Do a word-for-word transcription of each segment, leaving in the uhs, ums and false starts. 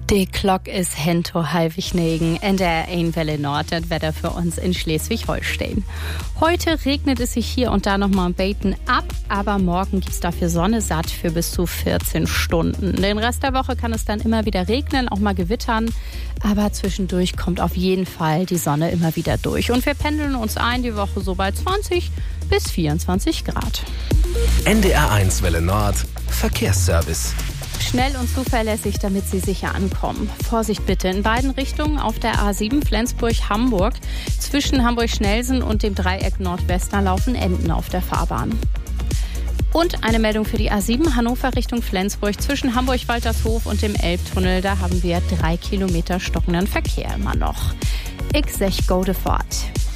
Die Glock ist hento halvig-negen in der Einwelle Nord, das Wetter für uns in Schleswig-Holstein. Heute regnet es sich hier und da nochmal ein Beten ab, aber morgen gibt's dafür Sonne satt für bis zu vierzehn Stunden. Den Rest der Woche kann es dann immer wieder regnen, auch mal gewittern, aber zwischendurch kommt auf jeden Fall die Sonne immer wieder durch. Und wir pendeln uns ein die Woche so bei zwanzig bis vierundzwanzig Grad. N D R eins Welle Nord, Verkehrsservice. Schnell und zuverlässig, damit Sie sicher ankommen. Vorsicht bitte in beiden Richtungen auf der A sieben Flensburg-Hamburg. Zwischen Hamburg-Schnelsen und dem Dreieck Nordwestner laufen Enten auf der Fahrbahn. Und eine Meldung für die A sieben Hannover Richtung Flensburg. Zwischen Hamburg-Waltershof und dem Elbtunnel, da haben wir drei Kilometer stockenden Verkehr immer noch. Ich sech gute Fahrt.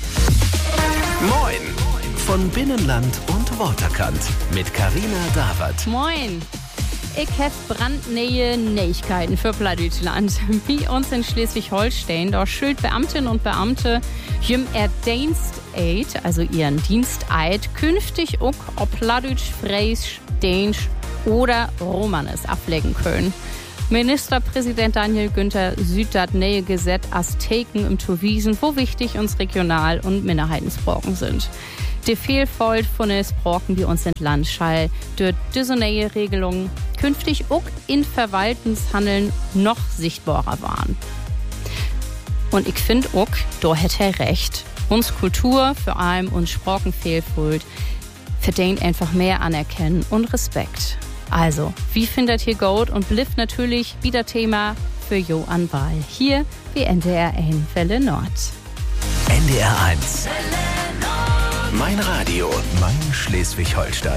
Moin von Binnenland und Waterkant mit Carina Dawert. Moin. Ich habe brandneue Neuigkeiten für Plattdeutschland. Wie uns in Schleswig-Holstein, da schuld Beamtinnen und Beamte jüm er Diensteid, also ihren Diensteid, künftig auch ob Plattdeutsch, Fränkisch, Dänisch oder Romanes ablegen können. Ministerpräsident Daniel Günther sieht das neue Gesetz als Taken im Tuwiesen, wo wichtig uns Regional- und Minderheitensprachen sind. Die Vielfalt von den Sprachen bei uns in Land schall durch diese neue Regelung künftig auch in Verwaltungshandeln noch sichtbarer waren. Und ich finde auch, da hätte er recht. Uns Kultur, vor allem uns Sprachenvielfalt, verdient einfach mehr Anerkennen und Respekt. Also, wie findet ihr gut und bleibt natürlich wieder Thema für Jo an Wahl. Hier wie N D R eins Welle Nord. N D R eins. Mein Radio, mein Schleswig-Holstein.